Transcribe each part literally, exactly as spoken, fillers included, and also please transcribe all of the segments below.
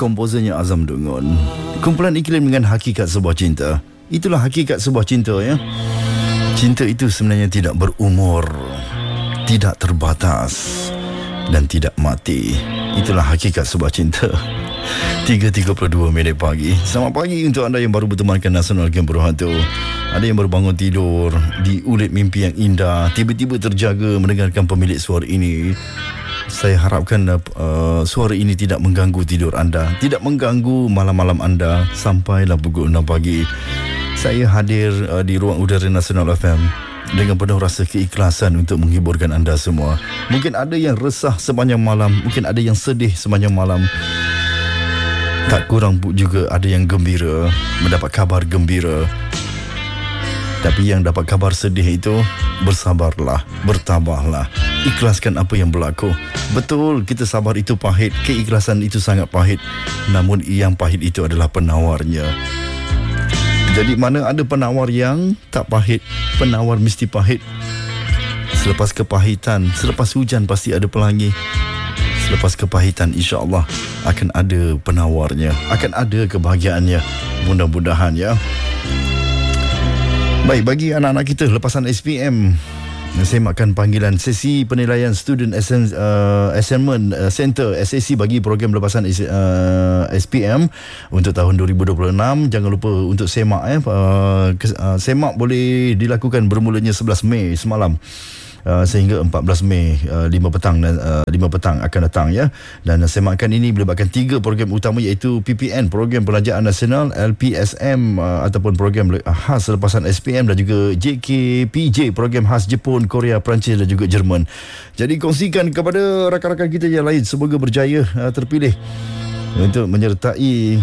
komposernya Azam Dungun. Kumpulan iklim dengan hakikat sebuah cinta. Itulah hakikat sebuah cinta, ya. Cinta itu sebenarnya tidak berumur, tidak terbatas dan tidak mati. Itulah hakikat sebuah cinta. tiga tiga puluh dua minit pagi. Selamat pagi untuk anda yang baru bertemankan Nasional Game Berhantu. Ada yang baru bangun tidur di ulit mimpi yang indah, tiba-tiba terjaga mendengarkan pemilik suara ini. Saya harapkan uh, suara ini tidak mengganggu tidur anda, tidak mengganggu malam-malam anda sampailah pukul enam pagi. Saya hadir uh, di ruang udara Nasional F M dengan penuh rasa keikhlasan untuk menghiburkan anda semua. Mungkin ada yang resah sepanjang malam, mungkin ada yang sedih sepanjang malam. Tak kurang juga ada yang gembira, mendapat kabar gembira. Tapi yang dapat kabar sedih itu, bersabarlah, bertabahlah, ikhlaskan apa yang berlaku. Betul, kita sabar itu pahit, keikhlasan itu sangat pahit. Namun yang pahit itu adalah penawarnya. Jadi mana ada penawar yang tak pahit, penawar mesti pahit. Selepas kepahitan, selepas hujan pasti ada pelangi. Selepas kepahitan, insya-Allah akan ada penawarnya, akan ada kebahagiaannya. Mudah-mudahan, ya. Baik, bagi anak-anak kita lepasan S P M, semakkan panggilan sesi penilaian Student Assen- uh, Assignment uh, Center S A C bagi program lepasan uh, S P M untuk tahun dua ribu dua puluh enam. Jangan lupa untuk semak, eh. uh, kes, uh, semak boleh dilakukan bermulanya sebelas Mei semalam Uh, sehingga empat belas Mei uh, lima petang dan uh, lima petang akan datang, ya. Dan uh, semakan ini melibatkan tiga program utama, iaitu P P N, Program Perniagaan Nasional, L P S M uh, ataupun program khas lepasan S P M, dan juga J K P J, program khas Jepun, Korea, Perancis dan juga Jerman. Jadi kongsikan kepada rakan-rakan kita yang lain, semoga berjaya uh, terpilih untuk menyertai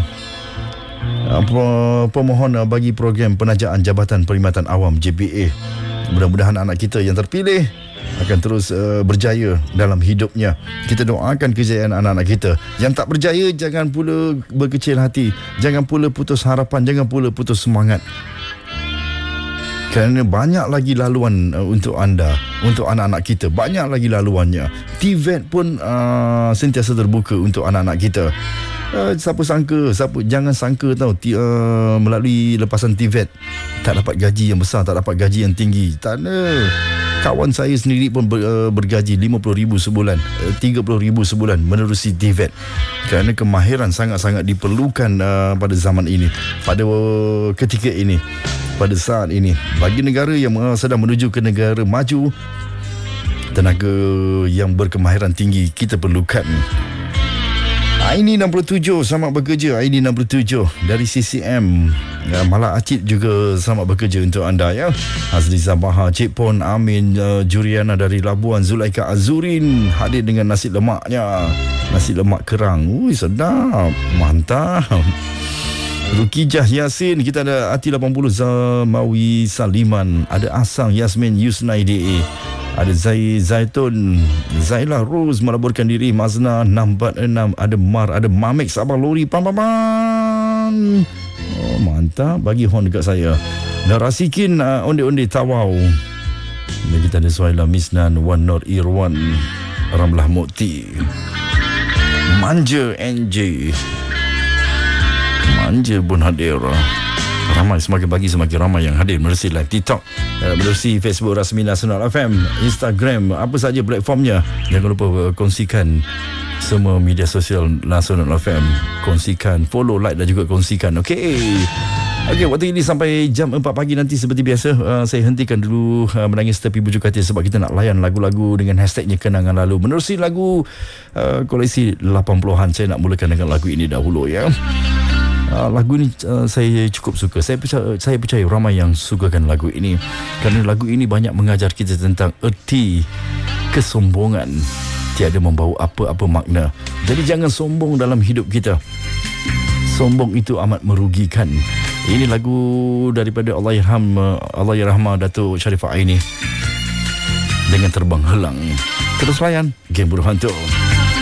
uh, pemohon uh, bagi program penajaan Jabatan Perkhidmatan Awam J P A. Mudah-mudahan anak kita yang terpilih akan terus uh, berjaya dalam hidupnya. Kita doakan kejayaan anak-anak kita. Yang tak berjaya, jangan pula berkecil hati, jangan pula putus harapan, jangan pula putus semangat. Kerana banyak lagi laluan uh, untuk anda, untuk anak-anak kita. Banyak lagi laluannya. T V E T pun uh, sentiasa terbuka untuk anak-anak kita. Uh, siapa sangka, siapa jangan sangka tau t- uh, melalui lepasan T V E T tak dapat gaji yang besar, tak dapat gaji yang tinggi. Tak ada. Kawan saya sendiri pun ber, uh, bergaji lima puluh ribu sebulan, uh, tiga puluh ribu sebulan menerusi T V E T. Kerana kemahiran sangat-sangat diperlukan uh, pada zaman ini, pada uh, ketika ini, pada saat ini. Bagi negara yang uh, sedang menuju ke negara maju, tenaga yang berkemahiran tinggi kita perlukan. Aini enam puluh tujuh, selamat bekerja. Aini enam puluh tujuh dari C C M. Ya, Malak Acid juga selamat bekerja untuk anda, ya. Azli Zabaha, Cik Pon, Amin, uh, Juriana dari Labuan, Zulaika Azurin hadir dengan nasi lemaknya. Nasi lemak kerang. Ui, sedap. Mantap. Rukijah Yasin, kita ada Ati lapan puluh, Zamawi Saliman, ada Asang Yasmin Yusnaidi, ada Zai Zaitun, Zaila Rose melaburkan diri, Mazna enam empat enam, ada Mar, ada Mamek Sabah Lori, pam pam pam. Oh, mantap, bagi horn dekat saya. Dan Rasikin uh, onde-onde Tawau. Dan kita ada Suhaila Misnan, Wan Nur Irwan, Ramlah Mukti, Manja N J, Manja pun hadir. Ramai, semakin pagi semakin ramai yang hadir menerusi live TikTok, uh, menerusi Facebook rasmi Nasional F M, Instagram, apa saja platformnya. Jangan lupa uh, kongsikan semua media sosial Nasional F M. Kongsikan, follow, like dan juga kongsikan. Okey. Okey, waktu ini sampai jam empat pagi nanti seperti biasa, uh, saya hentikan dulu uh, menangis tepi bujuk hati sebab kita nak layan lagu-lagu dengan hashtagnya kenangan lalu. Menerusi lagu uh, koleksi lapan puluhan, saya nak mulakan dengan lagu ini dahulu, ya. Uh, lagu ini uh, saya cukup suka. Saya percaya, saya percaya ramai yang sukakan lagu ini kerana lagu ini banyak mengajar kita tentang erti kesombongan tiada membawa apa-apa makna. Jadi jangan sombong dalam hidup kita. Sombong itu amat merugikan. Ini lagu daripada Allahyarham Allahyarham Datuk Sharifah Aini dengan Terbang Helang. Terus layan Game Berhantu.